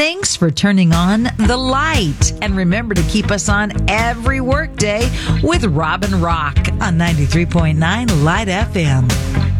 Thanks for turning on the light. And remember to keep us on every workday with Robin Rock on 93.9 Light FM.